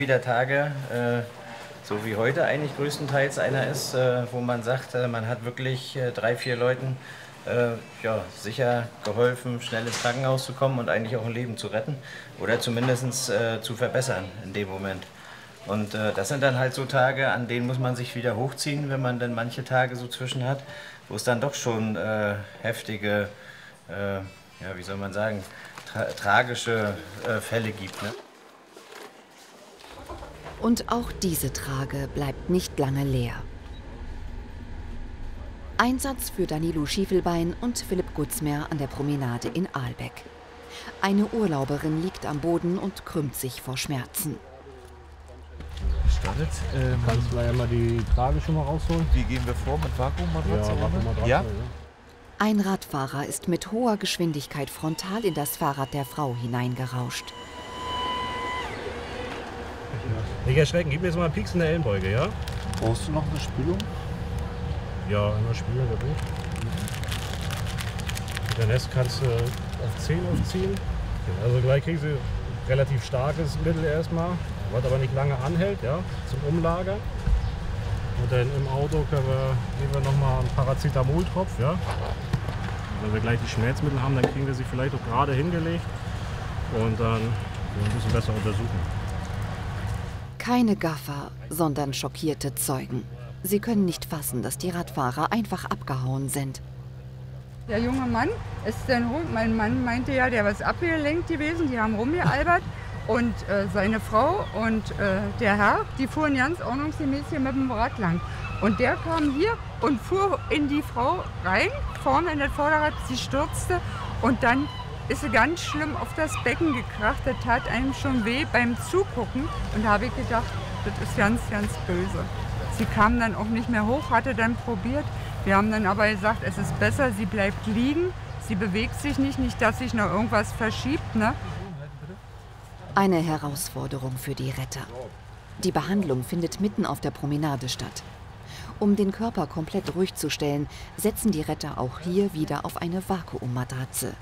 Wieder Tage, so wie heute eigentlich größtenteils einer ist, wo man sagt, man hat wirklich 3, 4 Leuten ja, sicher geholfen, schnell ins Krankenhaus zu kommen und eigentlich auch ein Leben zu retten oder zumindest zu verbessern in dem Moment. Und das sind dann halt so Tage, an denen muss man sich wieder hochziehen, wenn man dann manche Tage so zwischen hat, wo es dann doch schon heftige, ja, wie soll man sagen, tragische Fälle gibt. Ne? Und auch diese Trage bleibt nicht lange leer. Einsatz für Danilo Schiefelbein und Philipp Gutzmer an der Promenade in Ahlbeck. Eine Urlauberin liegt am Boden und krümmt sich vor Schmerzen. Startet. Kannst du ja mal die Trage schon mal rausholen? Wie gehen wir vor mit Vakuummatratze? Ja, Vakuummatratze, ja? Ein Radfahrer ist mit hoher Geschwindigkeit frontal in das Fahrrad der Frau hineingerauscht. Nicht erschrecken, gib mir jetzt mal einen Pieks in der Ellenbeuge, ja? Brauchst du noch eine Spülung? Ja, einmal spülen wäre gut. Mit der Nest kannst du auf 10 aufziehen. Also gleich kriegst du relativ starkes Mittel erstmal, was aber nicht lange anhält, ja, zum Umlagern. Und dann im Auto geben wir nochmal einen Paracetamol-Tropf, ja. Wenn wir gleich die Schmerzmittel haben, dann kriegen wir sie vielleicht auch gerade hingelegt und dann ein bisschen besser untersuchen. Keine Gaffer, sondern schockierte Zeugen. Sie können nicht fassen, dass die Radfahrer einfach abgehauen sind. Der junge Mann ist dann hoch. Mein Mann meinte ja, der war abgelenkt gewesen, die haben rumgealbert. Und seine Frau und der Herr, die fuhren ganz ordnungsgemäß hier mit dem Rad lang. Und der kam hier und fuhr in die Frau rein, vorne in das Vorderrad, sie stürzte und dann ist sie ganz schlimm auf das Becken gekracht. Das tat einem schon weh beim Zugucken. Und da habe ich gedacht, das ist ganz, ganz böse. Sie kam dann auch nicht mehr hoch, hatte dann probiert. Wir haben dann aber gesagt, es ist besser, sie bleibt liegen. Sie bewegt sich nicht, dass sich noch irgendwas verschiebt. Ne? Eine Herausforderung für die Retter. Die Behandlung findet mitten auf der Promenade statt. Um den Körper komplett ruhig zu stellen, setzen die Retter auch hier wieder auf eine Vakuummatratze.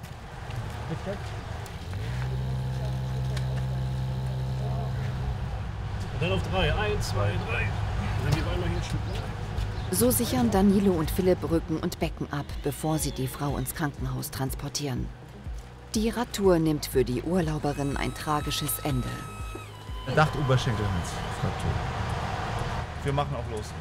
Und dann auf 3. 1, 2, 3. Dann gib einmal hier ein Stück. So sichern Danilo und Philipp Rücken und Becken ab, bevor sie die Frau ins Krankenhaus transportieren. Die Radtour nimmt für die Urlauberin ein tragisches Ende. Dach-Oberschenkelhalsfraktur. Wir machen auch los.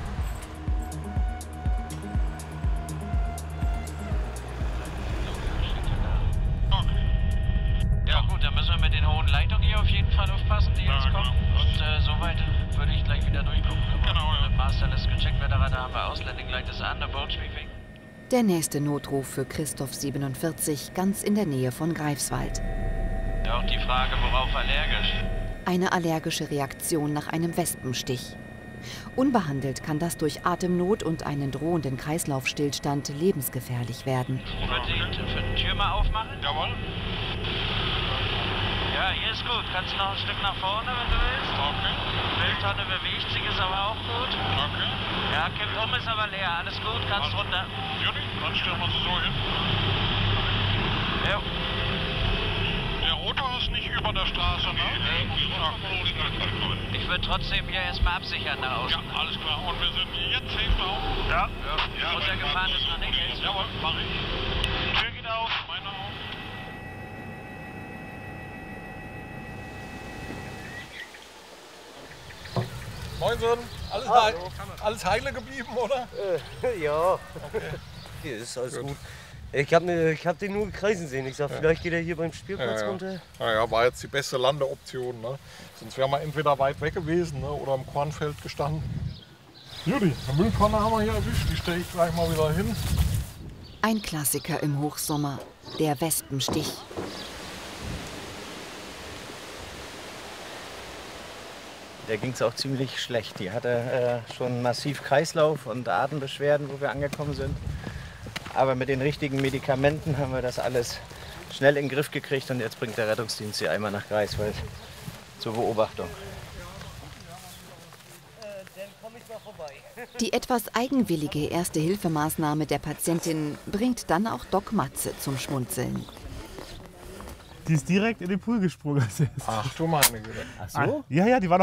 Ja gut, dann müssen wir mit den hohen Leitungen hier auf jeden Fall aufpassen, die jetzt kommen. Und soweit würde ich gleich wieder durchgucken. Genau, ja. Mit Masterlist gecheckt, wer da haben wir Auslanding Light is under boat sweeping. Der nächste Notruf für Christoph 47, ganz in der Nähe von Greifswald. Ja, auch die Frage, worauf allergisch? Eine allergische Reaktion nach einem Wespenstich. Unbehandelt kann das durch Atemnot und einen drohenden Kreislaufstillstand lebensgefährlich werden. Für die Tür mal aufmachen? Jawohl. Ja, hier ist gut. Kannst du noch ein Stück nach vorne, wenn du willst? Okay. Mülltonne bewegt sich, ist aber auch gut. Okay. Ja, kippt um, ist aber leer. Alles gut, kannst runter. Judy, dann stellen wir sie so hin. Ja. Der Auto ist nicht über der Straße, ne? Ich würde trotzdem hier erstmal absichern nach außen. Ja, alles klar. Und wir sind jetzt safe drauf. Ja. Runtergefahren ist noch nicht. Jawohl, mach ich. Tür geht auf. Meine auch. Moinsen, alles heile geblieben, oder? Ja, Okay. hier ist alles Gut. gut. Ich hab den nur kreisen sehen. Ich sag, vielleicht geht er hier beim Spielplatz runter. Naja, war jetzt die beste Landeoption. Ne? Sonst wären wir entweder weit weg gewesen, ne? oder im Kornfeld gestanden. Judy, eine Mülltonne haben wir hier erwischt. Die stelle ich gleich mal wieder hin. Ein Klassiker im Hochsommer, der Wespenstich. Der ging es auch ziemlich schlecht. Die hatte schon massiv Kreislauf- und Atembeschwerden, wo wir angekommen sind. Aber mit den richtigen Medikamenten haben wir das alles schnell in den Griff gekriegt und jetzt bringt der Rettungsdienst sie einmal nach Greifswald zur Beobachtung. Dann komme ich mal vorbei. Die etwas eigenwillige Erste-Hilfemaßnahme der Patientin bringt dann auch Doc Matze zum Schmunzeln. Die ist direkt in den Pool gesprungen. Ach du meine Güte. Ach so? Ja, die war noch